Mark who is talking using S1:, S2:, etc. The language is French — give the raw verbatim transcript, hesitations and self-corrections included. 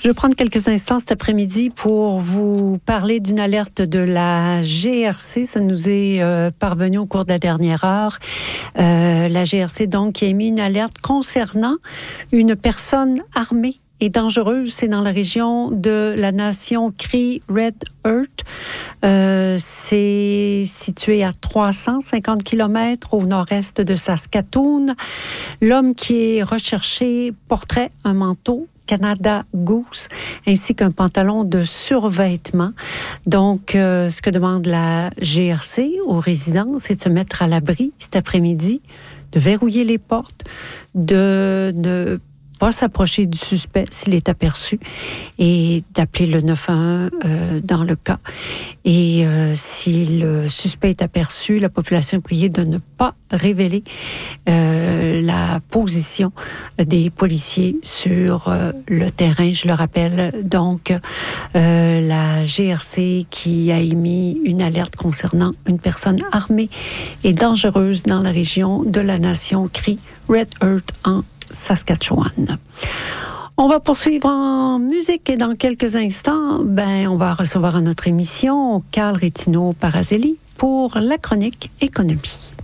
S1: Je vais prendre quelques instants cet après-midi pour vous parler d'une alerte de la G R C. Ça nous est euh, parvenu au cours de la dernière heure. Euh, la G R C, donc, qui a émis une alerte concernant une personne armée et dangereuse. C'est dans la région de la nation Cree Red Earth. Euh, c'est situé à trois cent cinquante kilomètres au nord-est de Saskatoon. L'homme qui est recherché porterait un manteau Canada Goose, ainsi qu'un pantalon de survêtement. Donc, euh, ce que demande la G R C aux résidents, c'est de se mettre à l'abri cet après-midi, de verrouiller les portes, de ne pas s'approcher du suspect s'il est aperçu et d'appeler le neuf un un euh, dans le cas. Et euh, si le suspect est aperçu, la population est priée de ne pas révéler euh, la position des policiers sur euh, le terrain. Je le rappelle, donc, euh, la G R C qui a émis une alerte concernant une personne armée et dangereuse dans la région de la nation Cree Red Earth en Saskatchewan. On va poursuivre en musique et dans quelques instants, ben, on va recevoir à notre émission Carl Rétino Parazelli pour la chronique économie.